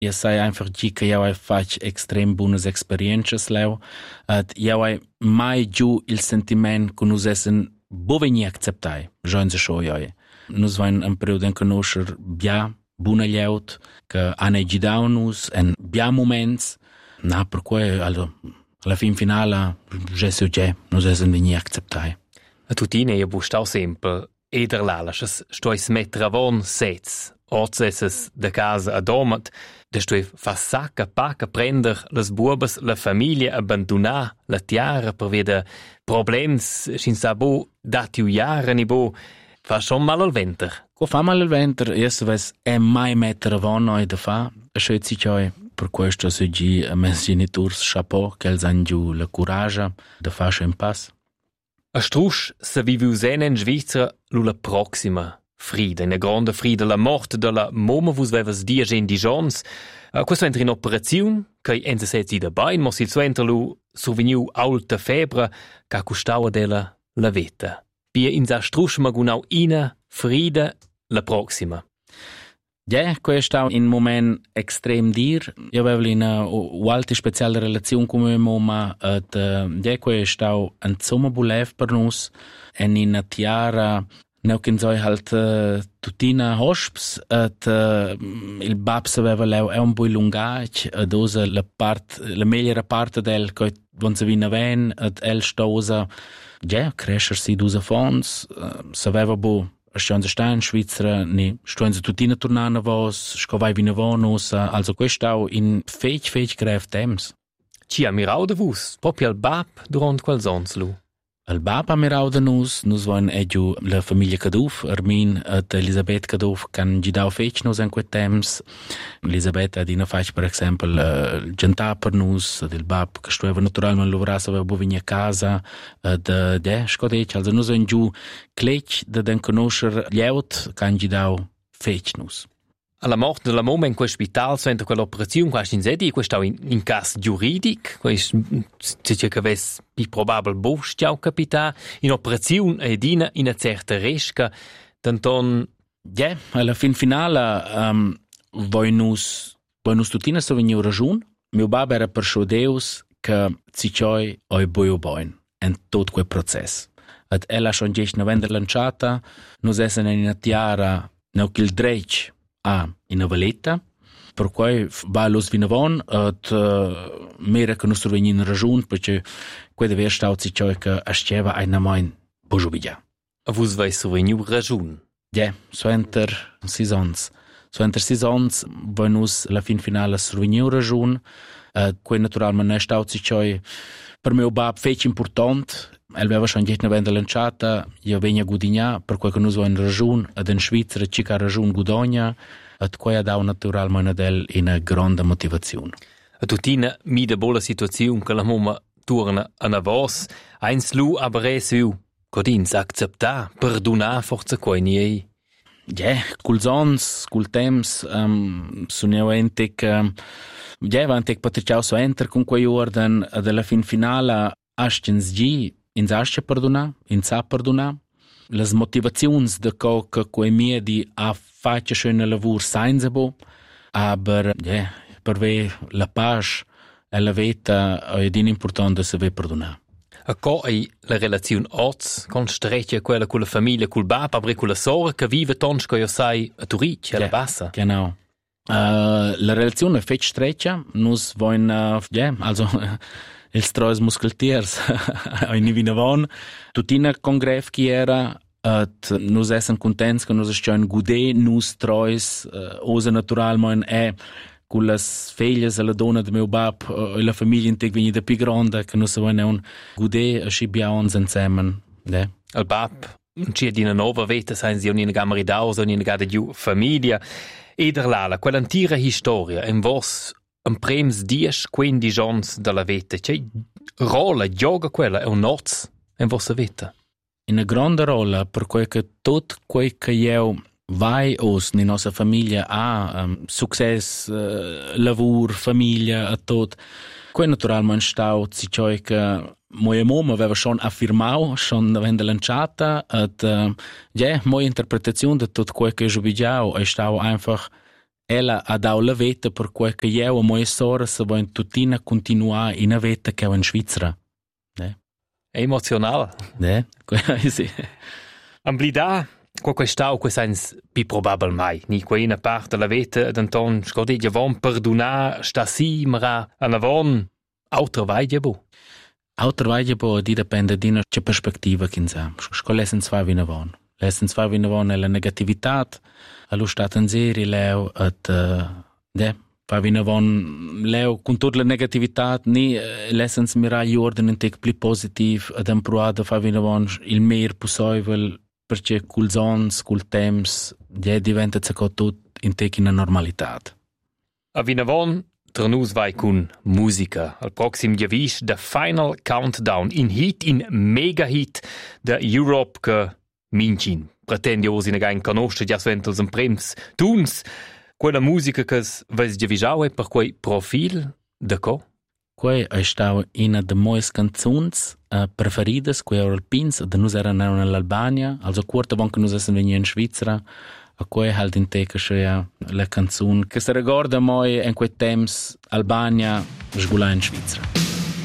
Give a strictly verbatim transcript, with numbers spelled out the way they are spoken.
io sai einfach di che io faccio extrem buonas experiences leo, et io hai mai giù il sentimento che nus essen boveni acceptai, join se show io. Nus vain un periodo in conoscer bia buona lieut, che hanno gidau nus en bia moments, na per cui also alla fin finale je so je, nus essen veni acceptai. A tutine io bustau sempre eder lalas, stoi smettere avon sets, orzesses de casa a domat, de stoi fa sacca pacca prender las buobas, la famiglia abbandonar, la tiara per vede problems, sin sa bo, datiu jaren i bo, fa schon mal al venter. Ko fa mal al venter, io ves è mai mettere avon noi da fa, e scioit si cioi, per questo si gi a mes genitors chapeau, che els han giù la coraggio da fa schon pass. A strusch se viviu sen in Svizzera lu la proxima frida, in grande frida, la morte della moma vus vevas dia gen di jons. Uh, questo entra in operazione, che enza setzi da bain, ma si entra lu surveniu alta febbre, che custava della la vita. Pia in sa strusch magunau ina frida la proxima. Ja, questo è un momento extrem dir. Io avevo una molto speciale relazione con mia mamma et ja, questo è un somma bulev per nos en in una tiara neu che noi halt tutina hosps et il babs aveva leu è un po' lungac ed osa la part la migliore parte del che quando si vina ven et el stosa ja, crescer si dusa fons saveva bo Stiamo sta in Svizzera, ne stiamo tutti tornando a vos, scovai vina vonus, also questo è in fech fech grave temps. Ci ha mirau de vus, proprio al bab durant quel sonslu. Al bab ha mirau de nus, nus van egiu la famiglia Caduf, Armin et Elisabeth Caduf, can gidau fech nus in quel temps. Elisabeth ha dina fac per esempio il gentà per nus, del bab che stueva naturalmente lavorare, aveva bovini a casa, ed de, scodec, also nus van giù clec de den conoscer lieut, can gidau fech nus. Alla morte della mamma in quell'ospedale, entro quell'operazione, questo in sedi, questo è in, in caso giuridico, questo c'è che avesse più probabile bostiau capita, in operazione ed in una certa risca, tanto... Ja, alla fin finale, um, voi nus, voi nus tutina so veniu ragiun, mio bab era per scio Deus che ci cioi oi boio boin, en tot quel proces. Ed ella schon gest novembre lanciata, nus essen in una tiara, neu qu'il drech, a in valetta, per cui va los vinavon et uh, mera che nostro vegni in ragione perché quei deve stau si ciò che asceva ai namain bojubidia. A vus vai so vegni ragione. Ja, so enter seasons. So enter seasons vai nus la fin finale so vegni ragione, uh, quei naturalmente ne stau si ciò per me bab fece important. El aveva schon giet novembre lanciata, io vegna gudigna, per cui che nus vai in ragione, ed in Svizzera cica ragione gudogna, et quei ha dau naturalmente del una grande motivazione. A tutina mi de bola situazione che la mamma torna a na vos, eins lu aber resu, codins accepta, perdona forza quei niei. Ja, cul sons, cul temps, um, suneu entic, um, ja, vantic patriciau so enter con quei orden, ed alla fin finale, ascens gi, in asce perdona, in sa perdona, las motivazions de co che quei miedi a face schöne lavur seinsebo, aber ja, per ve la pace e la vita è din importante se ve perdona. A co è la relazione oz con streccia quella con la famiglia col bab, aber con la sorella che vive tons che io sai a Turic, alla bassa. Genau. Uh, la relazione è fech streccia, nus voin uh, ja, also ils trois muskeltiers in vinavon tutina congref qui era at nus essen contents che nus schon gude nus trois uh, osa naturalmente è con las figlias e la donna de meu bab uh, e la famiglia integ vegni da pi grande che nus voin un gude a scibia ons insieme ne al bab c'è di una nuova vita senza una gamma dausa una gada giù famiglia e der lala quell'antica storia in vos un prems dies quindi jons dalla vita c'è rolla gioca quella è un noz in vostra vita una grande rolla per quel che tot quel che io vai os ni nostra famiglia ha um, success uh, lavoro famiglia a tot quel naturalmente stau si cioè che moja mamma aveva schon affirmato schon avendo lanciata et uh, ja moja interpretazione di tot quel che io vidiao è stau einfach ella ha dato la vita per quel che io e mia sorella se vogliono tutti continuare in una vita che è in Svizzera. Eh? È emozionale. Eh? Sì. Am blida, qua quest'au que sens più probabile mai. Ni qua una parte della vita d'Anton scodi di avon perdonar sta si mara an avon autra vaide bo. Autra vaide bo di dipende di una perspectiva che sa. Sco lesen zwei wie avon. Lesen zwei wie avon è la negatività, allo stato in seri leo at uh, de fa wie avon leo con tutta la negatività ni uh, lesen mirar gli ordini in tec più positiv ad improvare fa wie avon il mer possibile perché col zons, col temps, ja diventa tutto in tec in normalità. A Vinavon Ternus vai con musica. Al proxim javis the final countdown in hit in mega hit da Europe che mincin. Pretendios in again conosce già sventels en prems. Tuns quella musica che vais javisau e per quei profil de co? Quei è stau una de moes canzuns uh, preferidas, quei alpins, da nus eran nell'Albania, also quarta bon che nus essen vegni in Svizzera, a quei halt in teca schea la canzun che se ricorda moi in quei temps Albania sgula in Svizzera.